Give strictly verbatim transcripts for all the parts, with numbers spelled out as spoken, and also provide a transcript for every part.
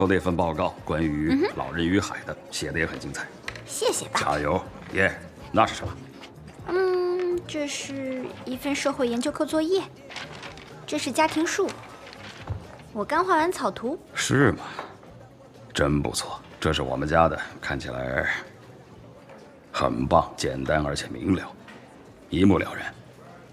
那份报告关于《老人与海》的，写的也很精彩。 谢谢吧。 加油，耶！那是什么？ 嗯，这是一份社会研究课作业，这是家庭树。我刚画完草图。 是吗？真不错，这是我们家的，看起来很棒，简单而且明了，一目了然，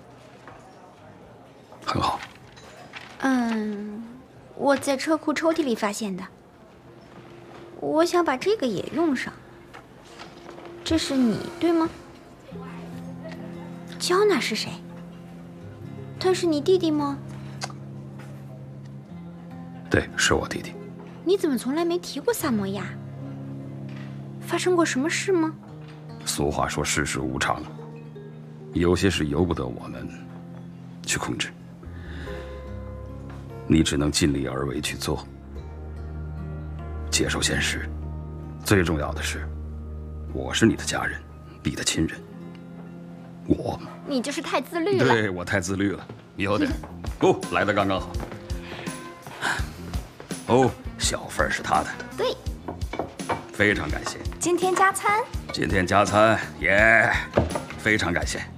很好。 嗯，我在车库抽屉里发现的。我想把这个也用上。这是你对吗？焦娜是谁？他是你弟弟吗？ 对，是我弟弟。 你怎么从来没提过萨摩亚？发生过什么事吗？ 俗话说世事无常，有些事由不得我们去控制，你只能尽力而为去做，接受现实。最重要的是，我是你的家人，你的亲人。我， 你就是太自律了。 对，我太自律了，有点。哦，来的刚刚好。哦，小份是他的。 对， 非常感谢。 今天加餐。 今天加餐，耶！非常感谢。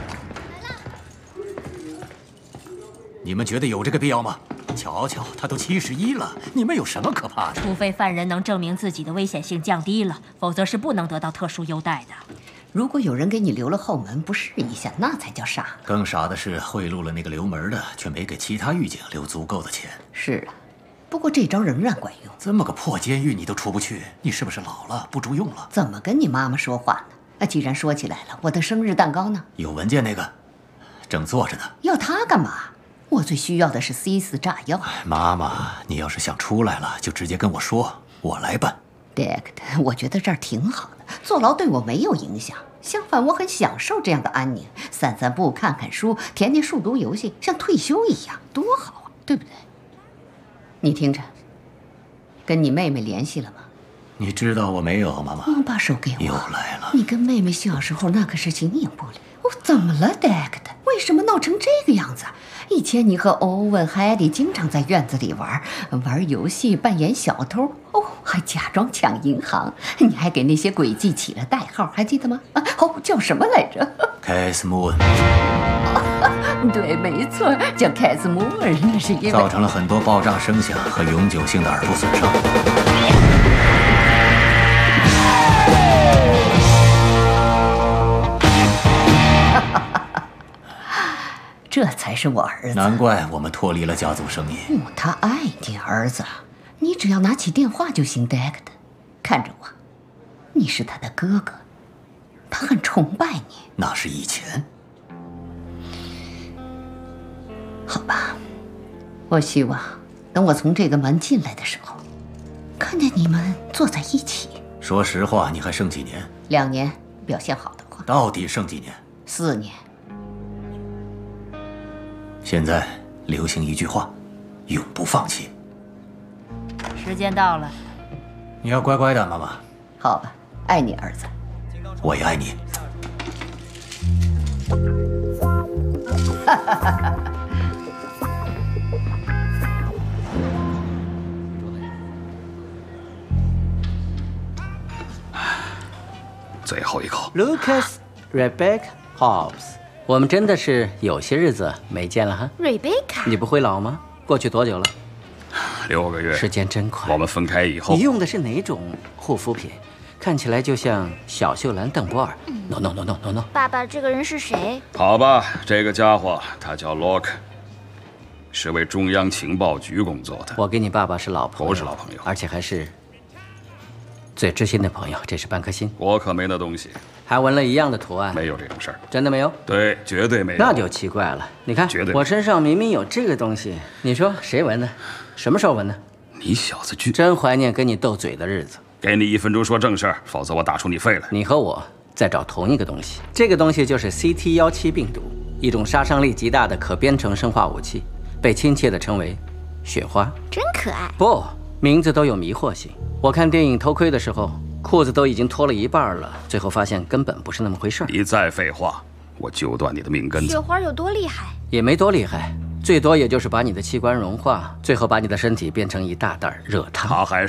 你们觉得有这个必要吗？瞧瞧，他都七十一了，你们有什么可怕的？ 除非犯人能证明自己的危险性降低了，否则是不能得到特殊优待的。 如果有人给你留了后门，不试一下，那才叫傻呢。 更傻的是，贿赂了那个留门的，却没给其他狱警留足够的钱。 是啊，不过这招仍然管用。 这么个破监狱你都出不去，你是不是老了不中用了？ 怎么跟你妈妈说话呢？啊，既然说起来了，我的生日蛋糕呢？ 有文件那个，正做着呢。 要它干嘛？我最需要的是 C 四炸药。 妈妈，你要是想出来了，就直接跟我说，我来办。 Dick，我觉得这儿挺好的，坐牢对我没有影响。相反，我很享受这样的安宁，散散步、看看书、填填数独游戏，像退休一样，多好啊，对不对？你听着，跟你妹妹联系了吗？ 你知道我没有，妈妈。 嗯，把手给我。 又来了。 你跟妹妹小时候那可是形影不离。哦，怎么了 ，Dick？为什么闹成这个样子？以前你和欧文、海蒂经常在院子里玩，玩游戏，扮演小偷，哦，还假装抢银行。你还给那些诡计起了代号，还记得吗？啊，哦，叫什么来着？ 凯斯穆恩。 对，没错，叫凯斯穆恩，那是因为造成了很多爆炸声响和永久性的耳部损伤。 这才是我儿子。 难怪我们脱离了家族生意。 嗯，他爱你儿子，你只要拿起电话就行。Dick，看着我，你是他的哥哥，他很崇拜你。 那是以前。 好吧，我希望等我从这个门进来的时候，看见你们坐在一起。 说实话，你还剩几年？ 两年，表现好的话。 到底剩几年？ 四年。 现在流行一句话，永不放弃。 时间到了， 你要乖乖的，妈妈。 好吧，爱你儿子。 我也爱你。 哈哈哈哈。 最后一口。 Lucas Rebecca Hobbs， 我们真的是有些日子没见了哈。 瑞贝卡， 你不会老吗？过去多久了？ 六个月。 时间真快。 我们分开以后， 你用的是哪种护肤品？看起来就像小秀兰·邓波尔。No no no no no no。 爸爸，这个人是谁？ 好吧，这个家伙他叫 Locke， 是为中央情报局工作的。 我跟你爸爸是老朋友， 不是老朋友， 而且还是最知心的朋友。这是半颗心， 我可没那东西。 还纹了一样的图案。 没有这种事儿。 真的没有？ 对，绝对没有。 那就奇怪了。你看， 绝对我身上明明有这个东西，你说谁纹的？什么时候纹的？ 你小子巨真怀念跟你斗嘴的日子。 给你一分钟说正事儿，否则我打出你肺来。 你和我在找同一个东西，这个东西就是 C T 一七病毒，一种杀伤力极大的可编程生化武器，被亲切地称为雪花。 真可爱。 不，名字都有迷惑性。我看电影偷窥的时候，裤子都已经脱了一半了，最后发现根本不是那么回事。 你再废话，我揪断你的命根子。 雪花有多厉害？ 也没多厉害， 最多也就是把你的器官融化，最后把你的身体变成一大袋热汤。 他还